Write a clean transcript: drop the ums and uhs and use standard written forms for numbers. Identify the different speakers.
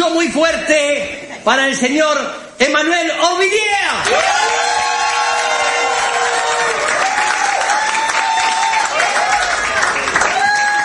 Speaker 1: aplauso muy fuerte para el señor Emmanuel Ovidier.